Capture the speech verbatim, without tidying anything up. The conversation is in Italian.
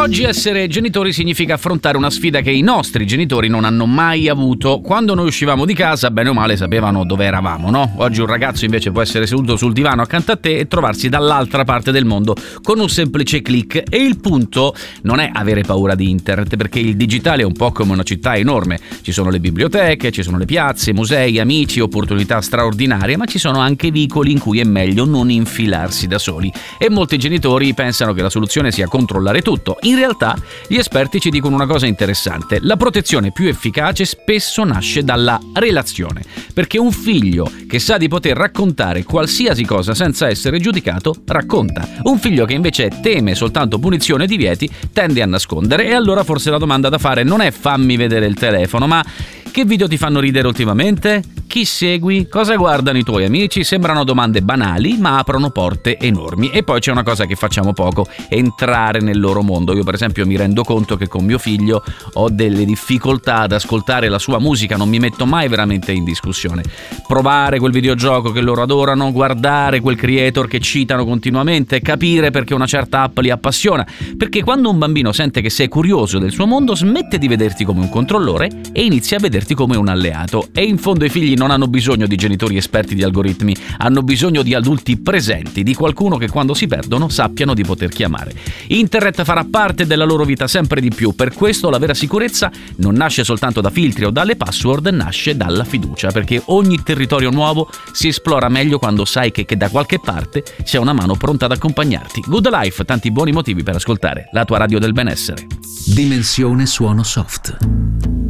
Oggi essere genitori significa affrontare una sfida che i nostri genitori non hanno mai avuto. Quando noi uscivamo di casa, bene o male sapevano dove eravamo, no? Oggi un ragazzo invece può essere seduto sul divano accanto a te e trovarsi dall'altra parte del mondo con un semplice click. E il punto non è avere paura di internet, perché il digitale è un po' come una città enorme. Ci sono le biblioteche, ci sono le piazze, musei, amici, opportunità straordinarie, ma ci sono anche vicoli in cui è meglio non infilarsi da soli. E molti genitori pensano che la soluzione sia controllare tutto. In realtà gli esperti ci dicono una cosa interessante: la protezione più efficace spesso nasce dalla relazione, perché un figlio che sa di poter raccontare qualsiasi cosa senza essere giudicato racconta. Un figlio che invece teme soltanto punizione e divieti tende a nascondere. E allora forse la domanda da fare non è fammi vedere il telefono, ma che video ti fanno ridere ultimamente? Chi segui? Cosa guardano i tuoi amici? Sembrano domande banali, ma aprono porte enormi. E poi c'è una cosa che facciamo poco: entrare nel loro mondo. Io per esempio mi rendo conto che con mio figlio ho delle difficoltà ad ascoltare la sua musica, non mi metto mai veramente in discussione. Provare quel videogioco che loro adorano, guardare quel creator che citano continuamente, capire perché una certa app li appassiona. Perché quando un bambino sente che sei curioso del suo mondo, smette di vederti come un controllore e inizia a vederti come un alleato. E in fondo i figli non hanno bisogno di genitori esperti di algoritmi, hanno bisogno di adulti presenti, di qualcuno che quando si perdono sappiano di poter chiamare. Internet farà parte della loro vita sempre di più, per questo la vera sicurezza non nasce soltanto da filtri o dalle password, nasce dalla fiducia, perché ogni territorio nuovo si esplora meglio quando sai che, che da qualche parte c'è una mano pronta ad accompagnarti. Good Life, tanti buoni motivi per ascoltare la tua radio del benessere. Dimensione suono soft.